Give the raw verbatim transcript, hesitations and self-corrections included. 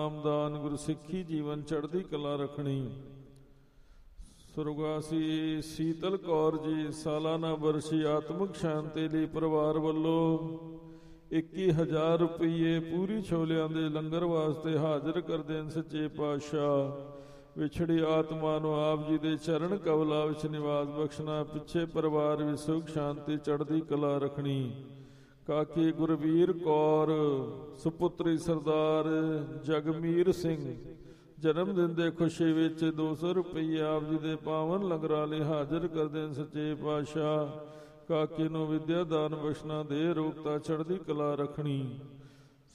ਨਾਮਦਾਨ ਗੁਰਸਿੱਖੀ ਜੀਵਨ ਚੜ੍ਹਦੀ ਕਲਾ ਰੱਖਣੀ। ਸੁਰਗਵਾਸੀ ਸੀਤਲ ਕੌਰ ਜੀ ਸਾਲਾਨਾ ਵਰਸ਼ੀ ਆਤਮਿਕ ਸ਼ਾਂਤੀ ਲਈ ਪਰਿਵਾਰ ਵੱਲੋਂ ਇੱਕੀ ਹਜ਼ਾਰ ਰੁਪਈਏ ਪੂਰੀ ਛੋਲਿਆਂ ਦੇ ਲੰਗਰ ਵਾਸਤੇ ਹਾਜ਼ਰ ਕਰਦੇ ਹਨ। ਸੱਚੇ ਪਾਤਸ਼ਾਹ ਵਿਛੜੀ ਆਤਮਾ ਨੂੰ ਆਪ ਜੀ ਦੇ ਚਰਨ ਕਮਲਾਂ ਵਿੱਚ ਨਿਵਾਸ ਬਖਸ਼ਣਾ। ਪਿੱਛੇ ਪਰਿਵਾਰ ਵਿੱਚ ਸੁਖ ਸ਼ਾਂਤੀ ਚੜ੍ਹਦੀ ਕਲਾ ਰੱਖਣੀ। ਕਾਕੀ ਗੁਰਵੀਰ ਕੌਰ ਸੁਪੁੱਤਰੀ ਸਰਦਾਰ ਜਗਮੀਰ ਸਿੰਘ ਜਨਮ ਦਿਨ ਦੇ ਖੁਸ਼ੀ ਵਿੱਚ ਦੋ ਸੌ ਰੁਪਏ ਆਪ ਜੀ ਦੇ ਪਾਵਨ ਲੰਗਰਾਂ ਲਈ ਹਾਜ਼ਰ ਕਰਦੇ ਹਨ। ਸੱਚੇ ਪਾਤਸ਼ਾਹ ਕਾਕੀ ਨੂੰ ਵਿਦਿਆ ਦਾਨ ਬਖਸ਼ਣਾ, ਦੇ ਰੋਗਤਾ ਚੜ੍ਹਦੀ ਕਲਾ ਰੱਖਣੀ।